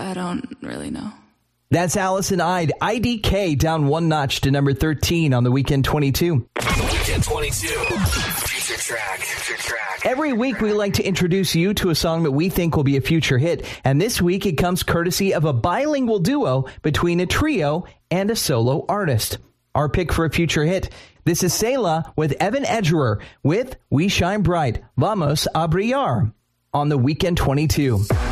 I don't really know. That's Allison Ide. IDK down one notch to number 13 on the Weekend 22. Weekend 22. Future track. Every week we like to introduce you to a song that we think will be a future hit. And this week it comes courtesy of a bilingual duo between a trio and a solo artist. Our pick for a future hit. This is Selah with Evan Edgerer with We Shine Bright. Vamos a brillar on the Weekend 22.